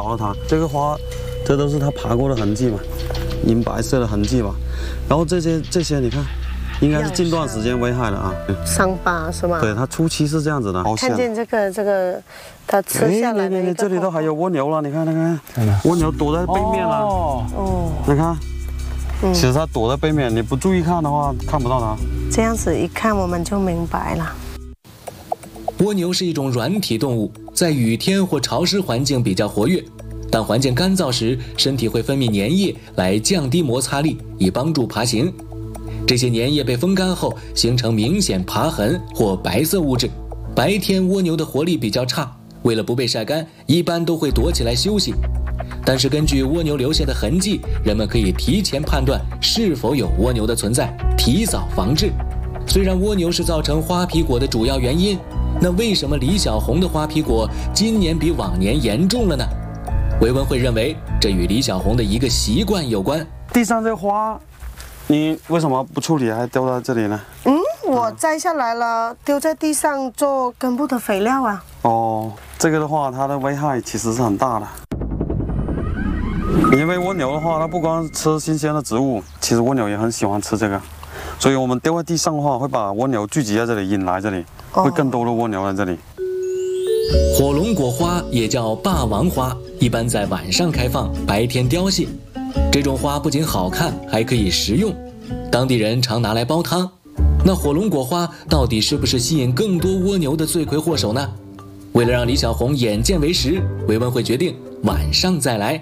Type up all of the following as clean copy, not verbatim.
着了它。这个花，这都是它爬过的痕迹嘛，银白色的痕迹吧。然后这些你看，应该是近段时间危害了啊。 伤疤是吗？ 对，它初期是这样子的。 看见这个，它吃下来的一个。 这里都还有蜗牛了，你看，蜗牛躲在背面了。哦，你看。其实它躲在背面，你不注意看的话，看不到它。 这样子一看，我们就明白了。 蜗牛是一种软体动物，在雨天或潮湿环境比较活跃。当环境干燥时，身体会分泌粘液来降低摩擦力，以帮助爬行。这些粘液被风干后，形成明显爬痕或白色物质。白天蜗牛的活力比较差，为了不被晒干，一般都会躲起来休息。但是根据蜗牛留下的痕迹，人们可以提前判断是否有蜗牛的存在，提早防治。虽然蜗牛是造成花皮果的主要原因，那为什么李小红的花皮果今年比往年严重了呢？维文会认为这与李小红的一个习惯有关。 地上这花，你为什么不处理，还丢在这里呢？ 我摘下来了，丢在地上做根部的肥料啊。 哦，这个的话，它的危害其实是很大的。因为蜗牛的话，它不光吃新鲜的植物，其实蜗牛也很喜欢吃这个，所以我们丢在地上的话，会把蜗牛聚集在这里，引来这里，会更多的蜗牛在这里。 火龙果花也叫霸王花，一般在晚上开放，白天凋谢。这种花不仅好看，还可以食用，当地人常拿来煲汤。那火龙果花到底是不是吸引更多蜗牛的罪魁祸首呢？为了让李小红眼见为实，维文会决定晚上再来。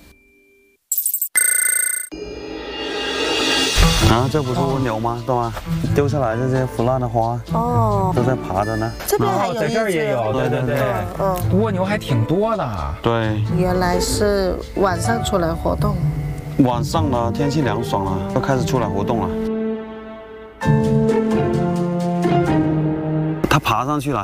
啊，这不是蜗牛吗？对吗？丢下来这些腐烂的花，都在爬着呢。 这边还有在这儿也有，对，蜗牛还挺多的。 对， 原来是晚上出来活动。 晚上了，天气凉爽了，都开始出来活动了。它爬上去了，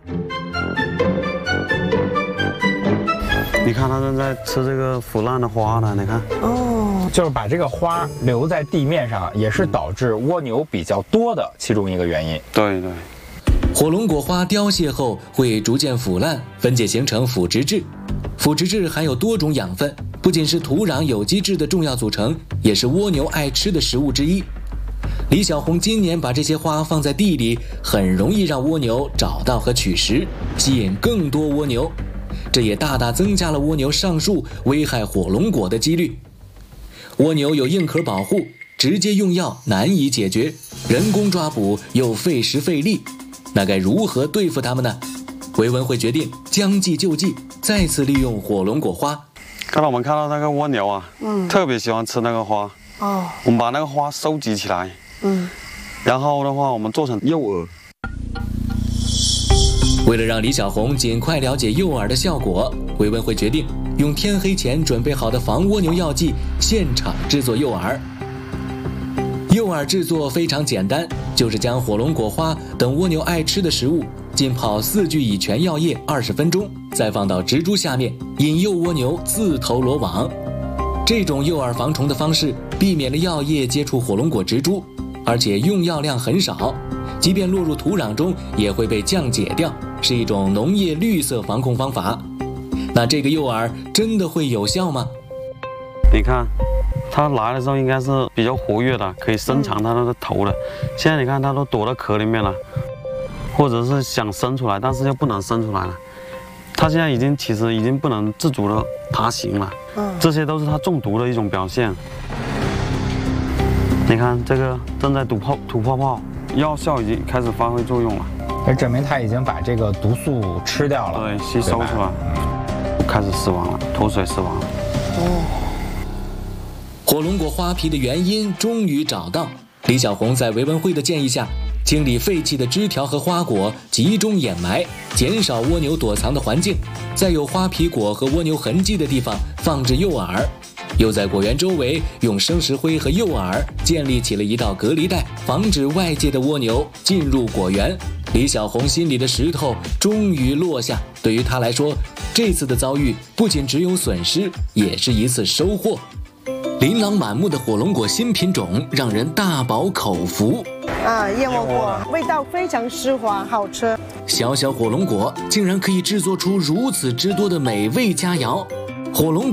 你看它正在吃这个腐烂的花呢，你看。 就是把这个花留在地面上，也是导致蜗牛比较多的其中一个原因。 对。 火龙果花凋谢后会逐渐腐烂，分解形成腐殖质。腐殖质含有多种养分，不仅是土壤有机质的重要组成，也是蜗牛爱吃的食物之一。李小红今年把这些花放在地里，很容易让蜗牛找到和取食，吸引更多蜗牛。这也大大增加了蜗牛上树危害火龙果的几率。蜗牛有硬壳保护，直接用药难以解决，人工抓捕又费时费力，那该如何对付它们呢？维文会决定将计就计，再次利用火龙果花。 刚才我们看到那个蜗牛啊，特别喜欢吃那个花。我们把那个花收集起来，然后的话我们做成诱饵。 为了让李小红尽快了解诱饵的效果，维文会决定用天黑前准备好的防蜗牛药剂现场制作诱饵。诱饵制作非常简单，就是将火龙果花等蜗牛爱吃的食物浸泡4聚乙醛药液20分钟，再放到植株下面，引诱蜗牛自投罗网。这种诱饵防虫的方式避免了药液接触火龙果植株，而且用药量很少，即便落入土壤中也会被降解掉，是一种农业绿色防控方法。那这个诱饵真的会有效吗？ 你看它来的时候应该是比较活跃的，可以伸长它的头的。现在你看它都躲到壳里面了，或者是想伸出来，但是又不能伸出来了。它现在其实已经不能自主的爬行了，这些都是它中毒的一种表现。你看这个正在吐泡泡，药效已经开始发挥作用了， 这证明它已经把这个毒素吃掉了， 对，吸收出来，开始死亡了，脱水死亡了。 火龙果花皮的原因终于找到，李小红在维文会的建议下，清理废弃的枝条和花果，集中掩埋，减少蜗牛躲藏的环境，在有花皮果和蜗牛痕迹的地方放置诱饵，又在果园周围用生石灰和诱饵建立起了一道隔离带，防止外界的蜗牛进入果园。李小红心里的石头终于落下，对于她来说，这次的遭遇不仅只有损失，也是一次收获。琳琅满目的火龙果新品种让人大饱口福。 燕窝果味道非常丝滑，好吃。 小小火龙果竟然可以制作出如此之多的美味佳肴，火龙